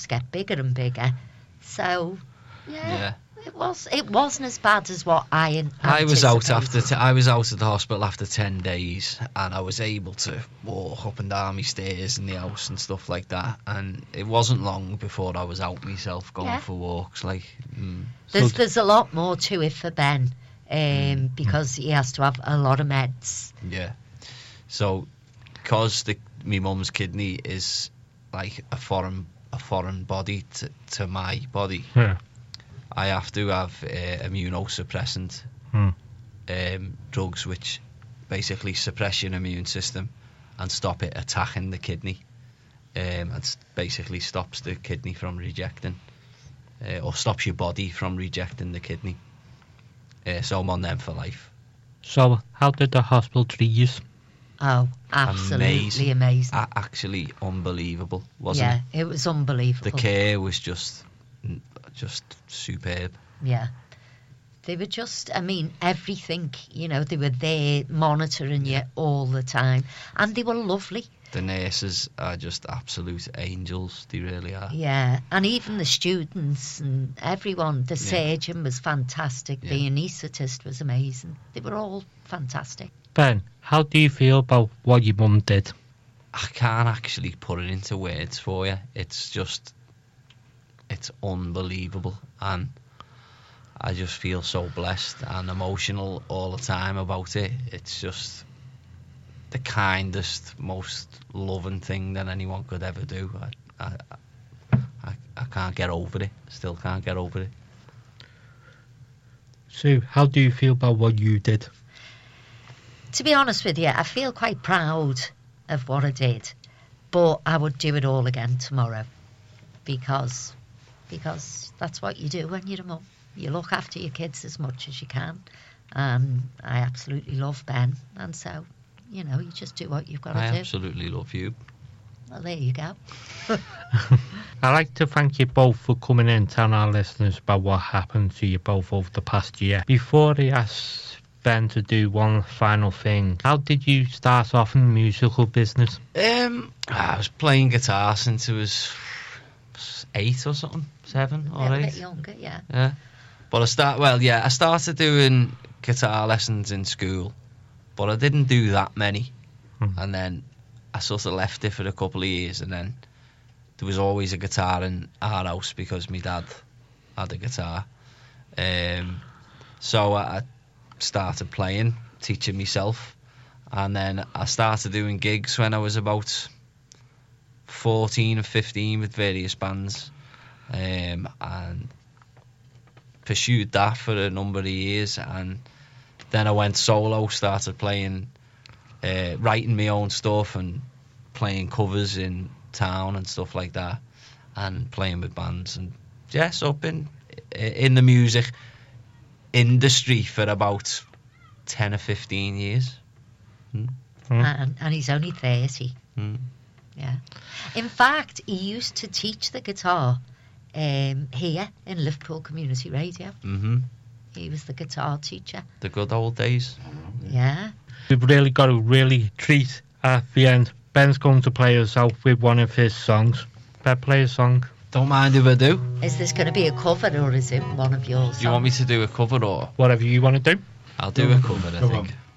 get bigger and bigger. So, yeah. It wasn't as bad as what I was out I was out of the hospital after 10 days, and I was able to walk up and down my stairs in the house and stuff like that. And it wasn't long before I was out myself going for walks. There's a lot more to it for Ben, because he has to have a lot of meds. Yeah. So, because my mum's kidney is like a foreign body to my body. Yeah. I have to have immunosuppressant drugs, which basically suppress your immune system and stop it attacking the kidney, and basically stops the kidney from rejecting, or stops your body from rejecting the kidney. So I'm on them for life. So how did the hospital treat you? Oh, absolutely amazing. Actually unbelievable, wasn't it? Yeah, it was unbelievable. The care was just superb. Yeah. They were just, everything, they were there monitoring you all the time. And they were lovely. The nurses are just absolute angels. They really are. Yeah, and even the students and everyone. The surgeon was fantastic. The anaesthetist was amazing. They were all fantastic. Ben, how do you feel about what your mum did? I can't actually put it into words for you. It's unbelievable, and I just feel so blessed and emotional all the time about it. It's just the kindest, most loving thing that anyone could ever do. I can't get over it. Still can't get over it. So, how do you feel about what you did? To be honest with you, I feel quite proud of what I did, but I would do it all again tomorrow, because that's what you do when you're a mum. You look after your kids as much as you can, and I absolutely love Ben, and so, you just do what you've got to do. I absolutely love you. Well, there you go. I'd like to thank you both for coming in, telling our listeners about what happened to you both over the past year. Before I ask Ben to do one final thing, how did you start off in the musical business? I was playing guitar since I was 8 or something, 7 or 8. A little bit younger, yeah. Yeah, but I started doing guitar lessons in school, but I didn't do that many, and then I sort of left it for a couple of years, and then there was always a guitar in our house because my dad had a guitar, so I started playing, teaching myself, and then I started doing gigs when I was about 14 or 15 with various bands, and pursued that for a number of years, and then I went solo, started playing, writing my own stuff and playing covers in town and stuff like that, and playing with bands, and so I've been in the music industry for about 10 or 15 years. And he's only 30. Yeah. In fact, he used to teach the guitar here in Liverpool Community Radio. He was the guitar teacher. The good old days. Yeah. We've really got to treat at the end. Ben's going to play us out with one of his songs. Ben, play a song. Don't mind if I do. Is this going to be a cover, or is it one of yours? Do you want me to do a cover, or whatever you want to do? I'll do a cover, I think.